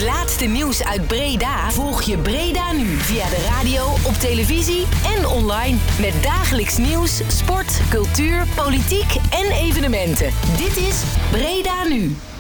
laatste nieuws uit Breda volg je Breda nu via de radio, op televisie en online. Met dagelijks nieuws, sport, cultuur, politiek en evenementen. Dit is Breda Nu.